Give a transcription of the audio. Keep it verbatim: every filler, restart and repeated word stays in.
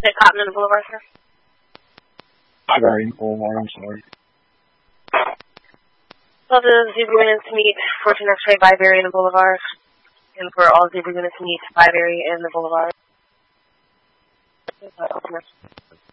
Cotton and Boulevard, sir. Sorry, Boulevard, I'm sorry. All the Zebra units meet Fortune X-Ray, Byberry, and the Boulevard. And for all Zebra units meet Byberry and the Boulevard.